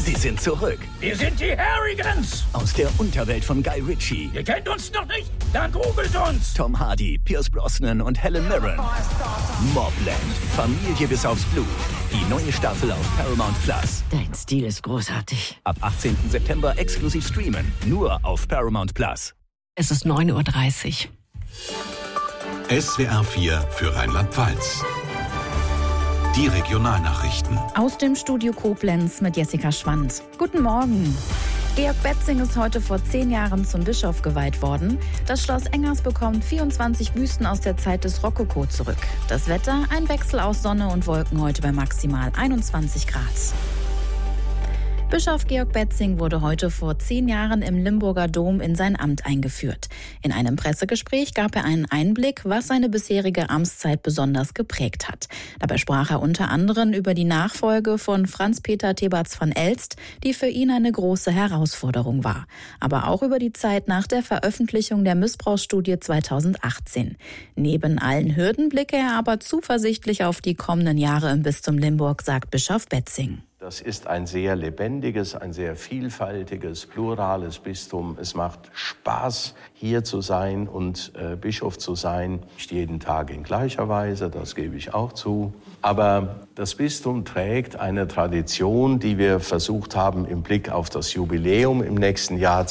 Sie sind zurück. Wir sind die Harrigans. Aus der Unterwelt von Guy Ritchie. Ihr kennt uns noch nicht? Dann googelt uns. Tom Hardy, Pierce Brosnan und Helen Mirren. Mobland. Familie bis aufs Blut. Die neue Staffel auf Paramount Plus. Dein Stil ist großartig. Ab 18. September exklusiv streamen. Nur auf Paramount Plus. Es ist 9:30 Uhr. SWR 4 für Rheinland-Pfalz. Die Regionalnachrichten. Aus dem Studio Koblenz mit Jessica Schwand. Guten Morgen. Georg Betzing ist heute vor 10 Jahren zum Bischof geweiht worden. Das Schloss Engers bekommt 24 Büsten aus der Zeit des Rokoko zurück. Das Wetter, ein Wechsel aus Sonne und Wolken heute bei maximal 21 Grad. Bischof Georg Betzing wurde heute vor 10 Jahren im Limburger Dom in sein Amt eingeführt. In einem Pressegespräch gab er einen Einblick, was seine bisherige Amtszeit besonders geprägt hat. Dabei sprach er unter anderem über die Nachfolge von Franz-Peter Thebarts van Elst, die für ihn eine große Herausforderung war. Aber auch über die Zeit nach der Veröffentlichung der Missbrauchsstudie 2018. Neben allen Hürden blicke er aber zuversichtlich auf die kommenden Jahre im Bistum Limburg, sagt Bischof Betzing. Das ist ein sehr lebendiges, ein sehr vielfältiges, plurales Bistum. Es macht Spaß, hier zu sein und Bischof zu sein. Nicht jeden Tag in gleicher Weise, das gebe ich auch zu. Aber das Bistum trägt eine Tradition, die wir versucht haben, im Blick auf das Jubiläum im nächsten Jahr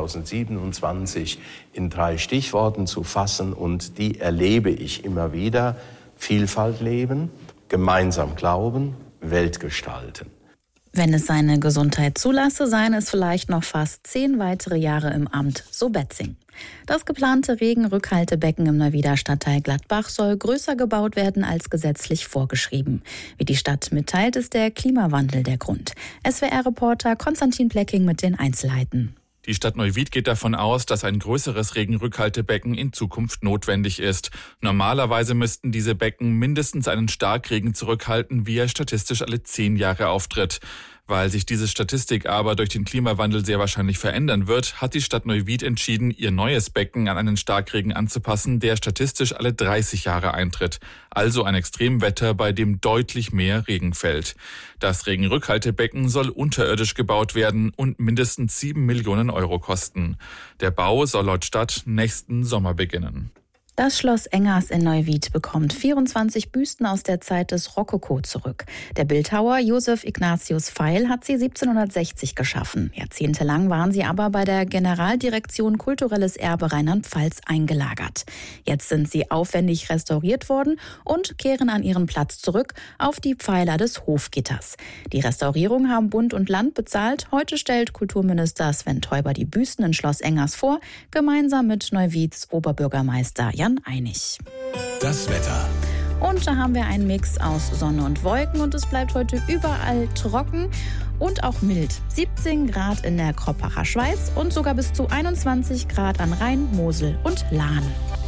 2027 in 3 Stichworten zu fassen. Und die erlebe ich immer wieder. Vielfalt leben, gemeinsam glauben, Welt gestalten. Wenn es seine Gesundheit zulasse, seien es vielleicht noch fast 10 weitere Jahre im Amt, so Betzing. Das geplante Regenrückhaltebecken im Neuwieder Stadtteil Gladbach soll größer gebaut werden als gesetzlich vorgeschrieben. Wie die Stadt mitteilt, ist der Klimawandel der Grund. SWR-Reporter Konstantin Plecking mit den Einzelheiten. Die Stadt Neuwied geht davon aus, dass ein größeres Regenrückhaltebecken in Zukunft notwendig ist. Normalerweise müssten diese Becken mindestens einen Starkregen zurückhalten, wie er statistisch alle 10 Jahre auftritt. Weil sich diese Statistik aber durch den Klimawandel sehr wahrscheinlich verändern wird, hat die Stadt Neuwied entschieden, ihr neues Becken an einen Starkregen anzupassen, der statistisch alle 30 Jahre eintritt. Also ein Extremwetter, bei dem deutlich mehr Regen fällt. Das Regenrückhaltebecken soll unterirdisch gebaut werden und mindestens 7 Millionen Euro kosten. Der Bau soll laut Stadt nächsten Sommer beginnen. Das Schloss Engers in Neuwied bekommt 24 Büsten aus der Zeit des Rokoko zurück. Der Bildhauer Josef Ignatius Pfeil hat sie 1760 geschaffen. Jahrzehntelang waren sie aber bei der Generaldirektion Kulturelles Erbe Rheinland-Pfalz eingelagert. Jetzt sind sie aufwendig restauriert worden und kehren an ihren Platz zurück auf die Pfeiler des Hofgitters. Die Restaurierung haben Bund und Land bezahlt. Heute stellt Kulturminister Sven Teuber die Büsten in Schloss Engers vor, gemeinsam mit Neuwieds Oberbürgermeister Jan Einig. Das Wetter. Und da haben wir einen Mix aus Sonne und Wolken und es bleibt heute überall trocken und auch mild. 17 Grad in der Kroppacher Schweiz und sogar bis zu 21 Grad an Rhein, Mosel und Lahn.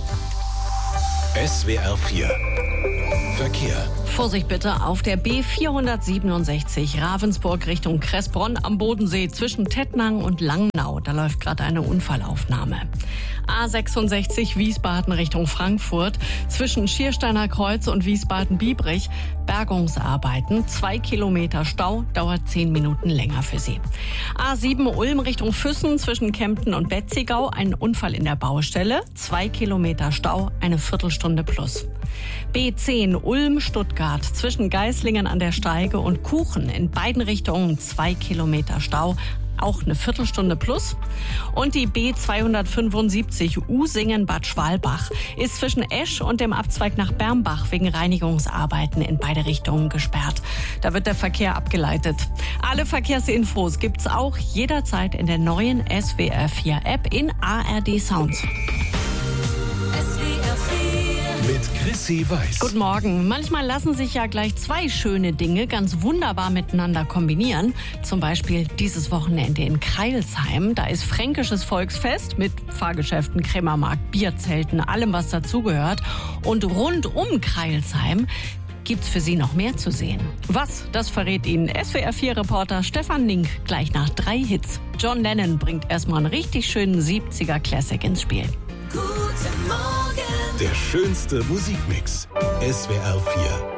SWR 4 Verkehr. Vorsicht bitte auf der B467 Ravensburg Richtung Kressbronn am Bodensee zwischen Tettnang und Langnau. Da läuft gerade eine Unfallaufnahme. A66 Wiesbaden Richtung Frankfurt zwischen Schiersteiner Kreuz und Wiesbaden-Biebrich. Bergungsarbeiten, 2 Kilometer Stau, dauert 10 Minuten länger für Sie. A7 Ulm Richtung Füssen zwischen Kempten und Betzigau. Ein Unfall in der Baustelle, 2 Kilometer Stau, eine Viertelstunde plus. B10 Ulm-Stuttgart zwischen Geislingen an der Steige und Kuchen in beiden Richtungen 2 Kilometer Stau, auch eine Viertelstunde plus. Und die B275 Usingen-Bad Schwalbach ist zwischen Esch und dem Abzweig nach Bermbach wegen Reinigungsarbeiten in beide Richtungen gesperrt. Da wird der Verkehr abgeleitet. Alle Verkehrsinfos gibt's auch jederzeit in der neuen SWR 4 App in ARD Sounds. Mit Chrissy Weiß. Guten Morgen. Manchmal lassen sich ja gleich 2 schöne Dinge ganz wunderbar miteinander kombinieren. Zum Beispiel dieses Wochenende in Crailsheim. Da ist fränkisches Volksfest mit Fahrgeschäften, Krämermarkt, Bierzelten, allem was dazugehört. Und rund um Crailsheim gibt's für Sie noch mehr zu sehen. Was, das verrät Ihnen SWR4-Reporter Stefan Link gleich nach 3 Hits. John Lennon bringt erstmal einen richtig schönen 70er-Classic ins Spiel. Der schönste Musikmix. SWR 4